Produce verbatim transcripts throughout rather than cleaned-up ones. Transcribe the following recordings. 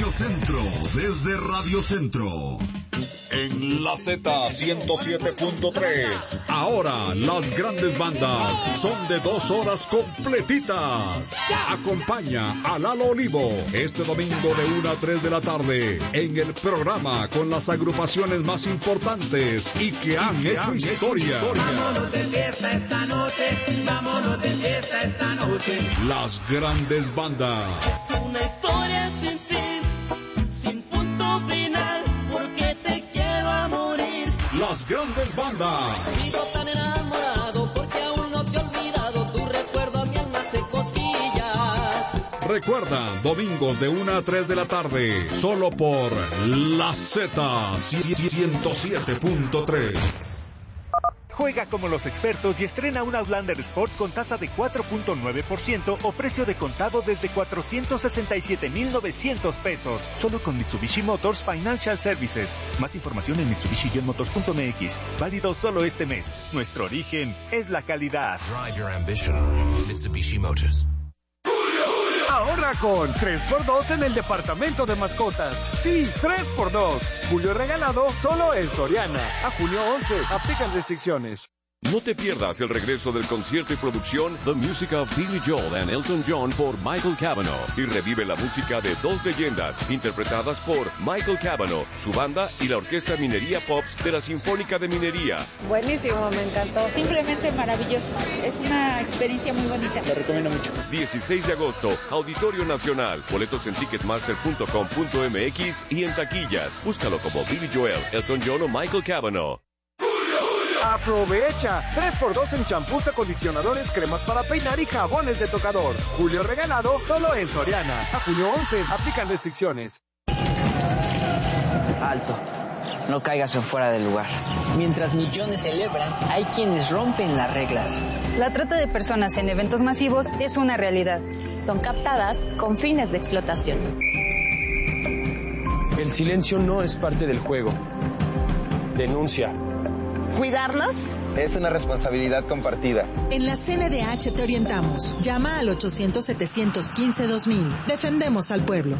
Centro, desde Radio Centro. En la Z ciento siete punto tres. Ahora las grandes bandas son de dos horas completitas. Acompaña a Lalo Olivo este domingo de una a tres de la tarde en el programa con las agrupaciones más importantes y que han, y que hecho, han historia. hecho historia. Vámonos de fiesta esta noche, vámonos de fiesta esta noche. Las grandes bandas. Es una historia sin fin, sin punto final, porque te quiero a morir. Las grandes bandas. Sigo tan enamorado porque aún no te he olvidado, tu recuerdo a mi alma hace cosquillas. Recuerda, domingos de una a tres de la tarde, solo por la Z ciento siete punto tres. Juega como los expertos y estrena un Outlander Sport con tasa de cuatro punto nueve por ciento o precio de contado desde cuatrocientos sesenta y siete mil novecientos pesos. Solo con Mitsubishi Motors Financial Services. Más información en mitsubishi motors punto m x. Válido solo este mes. Nuestro origen es la calidad. Drive your ambition. Mitsubishi Motors. Ahorra con tres por dos en el departamento de mascotas. Sí, tres por dos. Julio regalado solo en Soriana. A junio once. Aplican restricciones. No te pierdas el regreso del concierto y producción The Music of Billy Joel and Elton John por Michael Cavanaugh y revive la música de dos leyendas interpretadas por Michael Cavanaugh, su banda y la Orquesta Minería Pops de la Sinfónica de Minería. Buenísimo, me encantó. Simplemente maravilloso. Es una experiencia muy bonita. Lo recomiendo mucho. dieciséis de agosto, Auditorio Nacional. Boletos en ticketmaster punto com punto m x y en taquillas. Búscalo como Billy Joel, Elton John o Michael Cavanaugh. Aprovecha tres por dos en champús, acondicionadores, cremas para peinar y jabones de tocador. Julio regalado solo en Soriana. A junio once. Aplican restricciones. Alto. No caigas en fuera del lugar. Mientras millones celebran, hay quienes rompen las reglas. La trata de personas en eventos masivos es una realidad. Son captadas con fines de explotación. El silencio no es parte del juego. Denuncia. ¿Cuidarnos? Es una responsabilidad compartida. En la C N D H te orientamos. Llama al ochocientos, setecientos quince, dos mil. Defendemos al pueblo.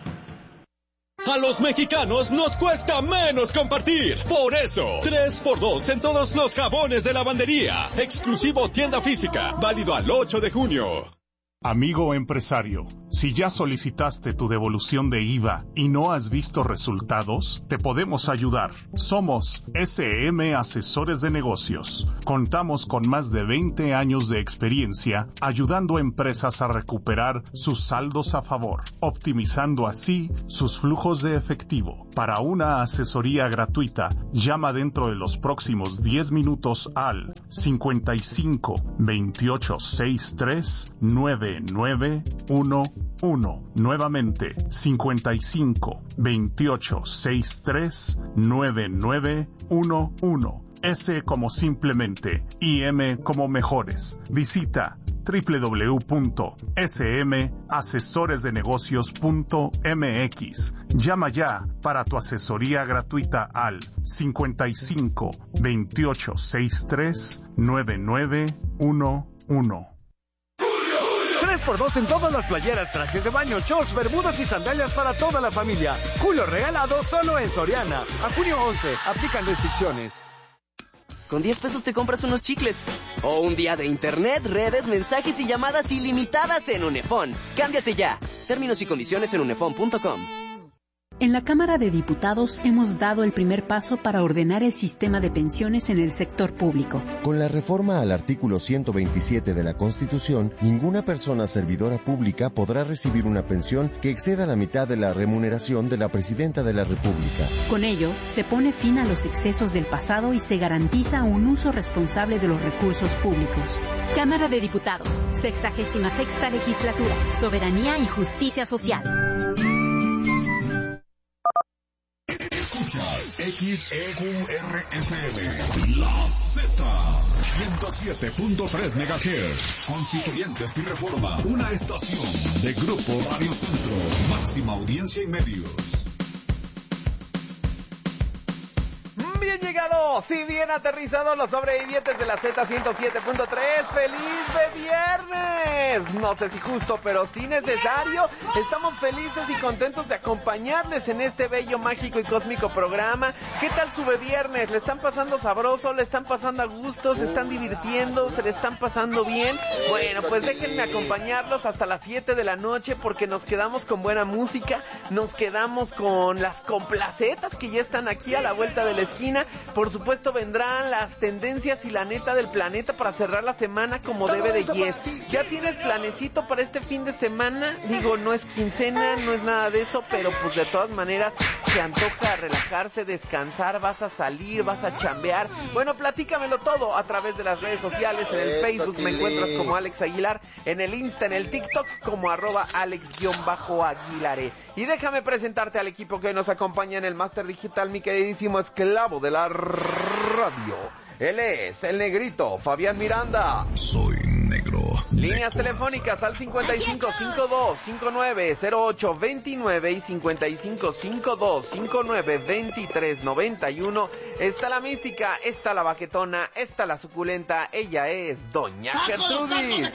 A los mexicanos nos cuesta menos compartir. Por eso, tres por dos en todos los jabones de lavandería. Exclusivo tienda física. Válido al ocho de junio. Amigo empresario, si ya solicitaste tu devolución de I V A y no has visto resultados, te podemos ayudar. Somos S M Asesores de Negocios. Contamos con más de veinte años de experiencia ayudando a empresas a recuperar sus saldos a favor, optimizando así sus flujos de efectivo. Para una asesoría gratuita, llama dentro de los próximos diez minutos al cincuenta y cinco, veintiocho, sesenta y tres, nueve nueve uno uno. Nuevamente, cincuenta y cinco, veintiocho, sesenta y tres, nueve nueve uno uno. S como simplemente y M como mejores. Visita doble u doble u doble u punto s m asesores de negocios punto m x. Llama ya para tu asesoría gratuita al cincuenta y cinco, veintiocho, sesenta y tres, nueve nueve uno uno. tres por dos en todas las playeras, trajes de baño, shorts, bermudas y sandalias para toda la familia. Julio regalado solo en Soriana. A junio once. Aplican restricciones. Con diez pesos te compras unos chicles. O un día de internet, redes, mensajes y llamadas ilimitadas en Unefón. Cámbiate ya. Términos y condiciones en unefón punto com. En la Cámara de Diputados hemos dado el primer paso para ordenar el sistema de pensiones en el sector público. Con la reforma al artículo ciento veintisiete de la Constitución, ninguna persona servidora pública podrá recibir una pensión que exceda la mitad de la remuneración de la Presidenta de la República. Con ello, se pone fin a los excesos del pasado y se garantiza un uso responsable de los recursos públicos. Cámara de Diputados, sexagésima sexta legislatura, soberanía y justicia social. Escuchas X E Q R F M, La Z, ciento siete punto tres megahertz, Constituyentes y Reforma, una estación de Grupo Radio Centro, máxima audiencia y medios. Bien, llegado, si bien aterrizados los sobrevivientes de la Z ciento siete punto tres. ¡Feliz de viernes! No sé si justo, pero sí necesario. Estamos felices y contentos de acompañarles en este bello, mágico y cósmico programa. ¿Qué tal su viernes? ¿Le están pasando sabroso? ¿Le están pasando a gusto? ¿Se están divirtiendo? ¿Se le están pasando bien? Bueno, pues déjenme acompañarlos hasta las siete de la noche porque nos quedamos con buena música, nos quedamos con las complacetas que ya están aquí a la vuelta de la esquina. Por supuesto vendrán las tendencias y la neta del planeta para cerrar la semana como debe de yes. ¿Ya tienes planecito para este fin de semana? Digo, no es quincena, no es nada de eso, pero pues de todas maneras se antoja relajarse, descansar, vas a salir, vas a chambear. Bueno, platícamelo todo a través de las redes sociales. En el Facebook me encuentras como Alex Aguilar, en el Insta, en el TikTok como arroba Alex-Aguilare. Y déjame presentarte al equipo que hoy nos acompaña en el Máster Digital, mi queridísimo esclavo de la radio. Él es el negrito Fabián Miranda. Soy negro. Líneas telefónicas al cincuenta y cinco cincuenta y dos cincuenta y nueve cero ocho veintinueve y cincuenta y cinco cincuenta y dos cincuenta y nueve veintitrés noventa y uno. Está la mística, está la baquetona, está la suculenta. Ella es Doña Gertrudis.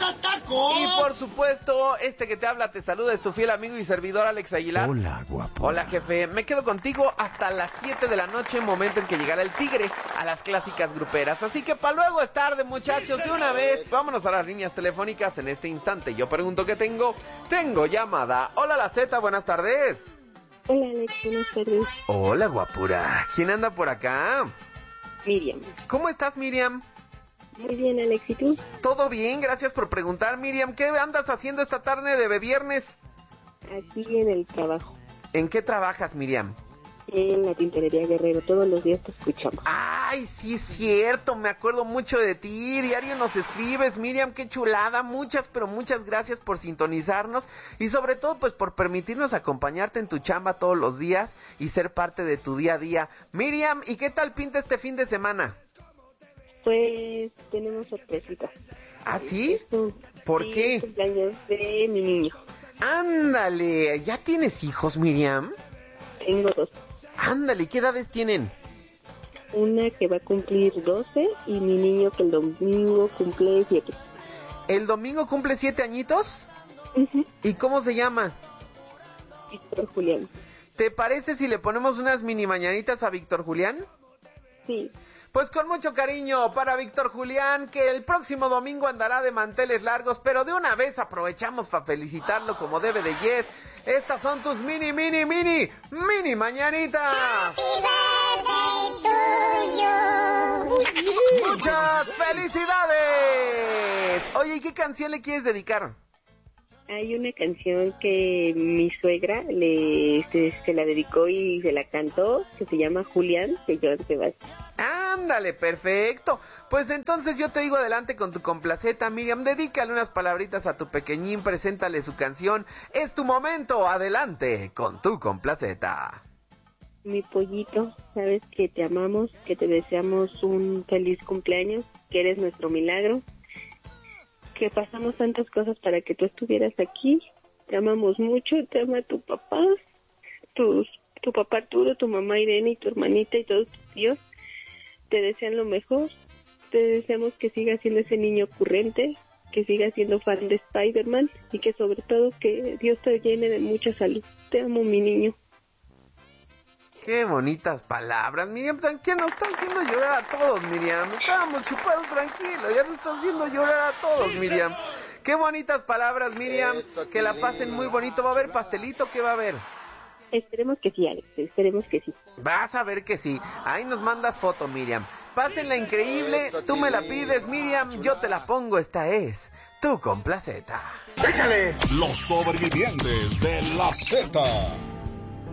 Y por supuesto, este que te habla te saluda, es tu fiel amigo y servidor Alex Aguilar. Hola, guapo. Hola, jefe. Me quedo contigo hasta las siete de la noche, momento en que llegará el tigre a las clásicas gruperas. Así que para luego es tarde, muchachos. De una vez, vámonos a las líneas telefónicas en este instante. Yo pregunto qué tengo. Tengo llamada. Hola, la Z, buenas tardes. Hola, Alex, buenas tardes. Hola, guapura. ¿Quién anda por acá? Miriam. ¿Cómo estás, Miriam? Muy bien, Alex, ¿y tú? Todo bien, gracias por preguntar, Miriam. ¿Qué andas haciendo esta tarde de viernes? Aquí en el trabajo. ¿En qué trabajas, Miriam? En la tintorería Guerrero, todos los días te escuchamos. Ay, sí es cierto, me acuerdo mucho de ti, diario nos escribes, Miriam, qué chulada, muchas, pero muchas gracias por sintonizarnos y sobre todo pues por permitirnos acompañarte en tu chamba todos los días y ser parte de tu día a día. Miriam, ¿y qué tal pinta este fin de semana? Pues tenemos sorpresitas. ¿Ah, sí? ¿Por sí, qué? Cumpleaños de mi niño. Ándale, ¿ya tienes hijos, Miriam? Tengo dos. Ándale, ¿qué edades tienen? Una que va a cumplir doce y mi niño que el domingo cumple siete. ¿El domingo cumple siete añitos? Uh-huh. ¿Y cómo se llama? Víctor Julián. ¿Te parece si le ponemos unas mini mañanitas a Víctor Julián? Sí. Pues con mucho cariño para Víctor Julián, que el próximo domingo andará de manteles largos, pero de una vez aprovechamos para felicitarlo como debe de yes. Estas son tus mini, mini, mini, mini mañanitas. Happy birthday to you. ¡Muchas felicidades! Oye, ¿y qué canción le quieres dedicar? Hay una canción que mi suegra le se, se la dedicó y se la cantó, que se llama Julián, de Joan Sebastián. Ándale, perfecto. Pues entonces yo te digo adelante con tu complaceta, Miriam. Dedícale unas palabritas a tu pequeñín, preséntale su canción. Es tu momento, adelante con tu complaceta. Mi pollito, sabes que te amamos, que te deseamos un feliz cumpleaños, que eres nuestro milagro, que pasamos tantas cosas para que tú estuvieras aquí. Te amamos mucho, te ama tu papá, tus, tu papá Arturo, tu mamá Irene y tu hermanita y todos tus tíos. Te desean lo mejor, te deseamos que sigas siendo ese niño ocurrente, que sigas siendo fan de Spider-Man y que sobre todo que Dios te llene de mucha salud. Te amo, mi niño. Qué bonitas palabras, Miriam. ¿Qué nos están haciendo llorar a todos, Miriam? Estábamos chupados tranquilos, ya nos están haciendo llorar a todos, Miriam. Qué bonitas palabras, Miriam. Que la pasen muy bonito. ¿Va a haber pastelito? ¿Qué va a haber? Esperemos que sí, Alex, esperemos que sí. Vas a ver que sí. Ahí nos mandas foto, Miriam. Pásenla increíble. Tú me la pides, Miriam. Yo te la pongo. Esta es tu complaceta. ¡Échale! Los sobrevivientes de la Z.